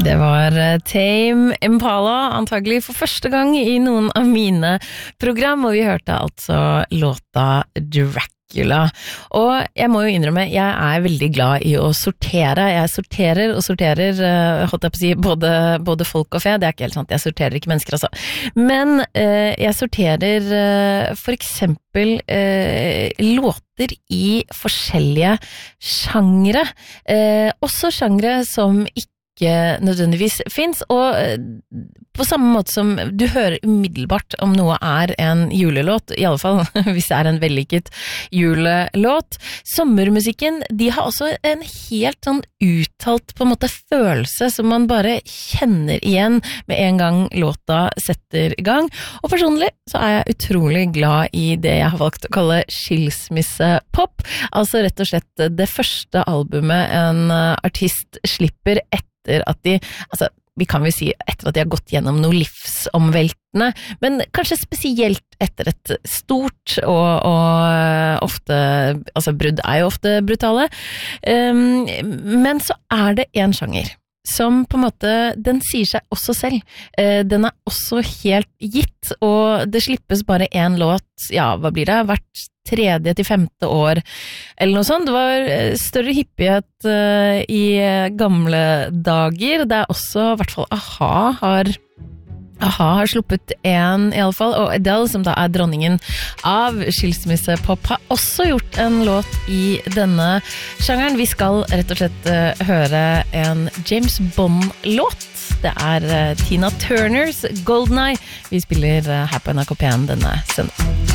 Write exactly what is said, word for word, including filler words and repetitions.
Det var Tame Impala, antagelig for første gang i noen av mine program, og vi hørte altså låta Dracula. Og jeg må jo innrømme, jeg er veldig glad i å sortere. Jeg sorterer og sorterer, holdt jeg på å si, både, både folk og fe. Det er ikke helt sant, jeg sorterer ikke mennesker altså. Men eh, jeg sorterer eh, for eksempel eh, låter i forskjellige sjangre. Eh, også sjangre som ikke nødvendigvis finnes, og på samme måte som du hører umiddelbart om noe er en julelåt, i alle fall hvis det er en vellykket julelåt. Sommermusikken, de har også en helt sånn uttalt på en måte følelse som man bare kjenner igjen med en gang låta setter i gang. Og personlig så er jeg utrolig glad i det jeg har valgt å kalle skilsmissepop, altså rett og slett det første albumet en artist slipper etter etter at de, altså vi kan vel si etter at de har gått gjennom noe livsomveltende, men kanskje spesielt etter et stort og, og ofte, altså brudd er jo ofte brutale, um, men så er det en sjanger som på en måte, den sier seg også selv, uh, den er også helt gitt, og det slippes bare en låt, ja, hva blir det, hvert tredje til femte år, eller noe sånt. Det var større hyppighet uh, i gamle dager. Det er også, i hvert fall, A-ha har, A-ha har sluppet en, i alle fall, og Adele, som da er dronningen av skilsmissepop, har også gjort en låt i denne sjangeren. Vi skal rett og slett uh, høre en James Bond-låt. Det er uh, Tina Turners Goldeneye. Vi spiller uh, her på N R K P en denne søndag.